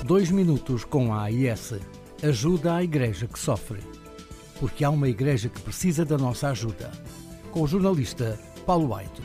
2 minutos com a AIS. Ajuda à igreja que sofre. Porque há uma igreja que precisa da nossa ajuda. Com o jornalista Paulo White.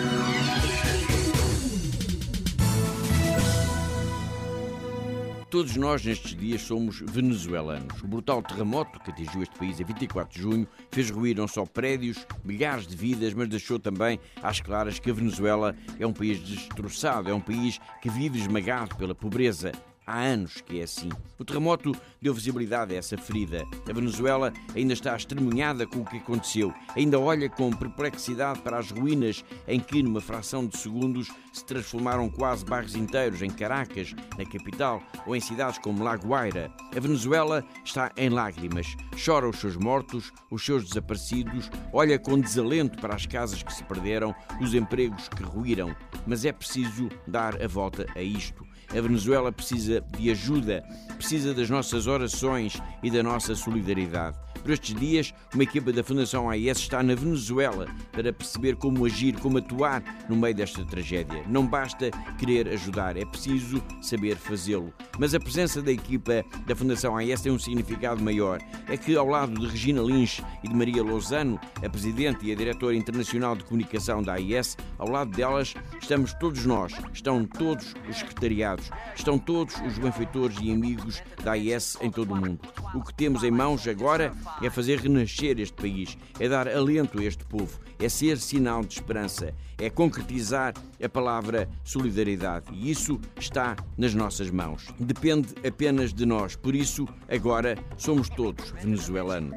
Todos nós nestes dias somos venezuelanos. O brutal terremoto que atingiu este país a 24 de junho fez ruir não só prédios, milhares de vidas, mas deixou também às claras que a Venezuela é um país destroçado, é um país que vive esmagado pela pobreza. Há anos que é assim. O terremoto deu visibilidade a essa ferida. A Venezuela ainda está estremunhada com o que aconteceu. Ainda olha com perplexidade para as ruínas em que, numa fração de segundos, se transformaram quase bairros inteiros em Caracas, na capital, ou em cidades como La Guaira. A Venezuela está em lágrimas. Chora os seus mortos, os seus desaparecidos, olha com desalento para as casas que se perderam, os empregos que ruíram. Mas é preciso dar a volta a isto. A Venezuela precisa de ajuda, precisa das nossas orações e da nossa solidariedade. Por estes dias, uma equipa da Fundação AIS está na Venezuela para perceber como agir, como atuar no meio desta tragédia. Não basta querer ajudar, é preciso saber fazê-lo. Mas a presença da equipa da Fundação AIS tem um significado maior. É que ao lado de Regina Lins e de Maria Lozano, a Presidente e a Diretora Internacional de Comunicação da AIS, ao lado delas estamos todos nós, estão todos os secretariados, estão todos os benfeitores e amigos da AIS em todo o mundo. O que temos em mãos agora é fazer renascer este país, é dar alento a este povo, é ser sinal de esperança, é concretizar a palavra solidariedade. E isso está nas nossas mãos. Depende apenas de nós. Por isso, agora somos todos venezuelanos.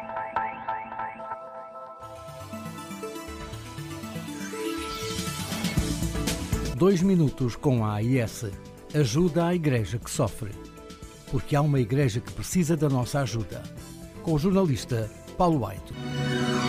Dois minutos com a AIS. Ajuda à igreja que sofre. Porque há uma igreja que precisa da nossa ajuda. Com o jornalista Paulo White.